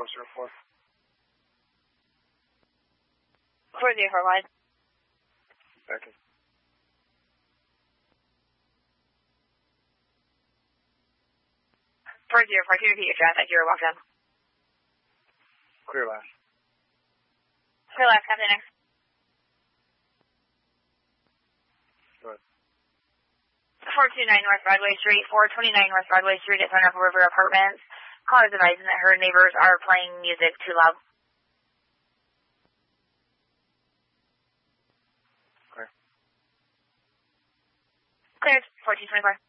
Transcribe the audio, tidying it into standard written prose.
404. 404 wide. Second. 404, can you repeat your address at your walk down? Clear last. Clear last, Captain next. Go ahead. 429 North Broadway Street, 429 North Broadway Street at Thornapple River Apartments. Caller is advising that her neighbors are playing music too loud. Clear. Cleared, 1424.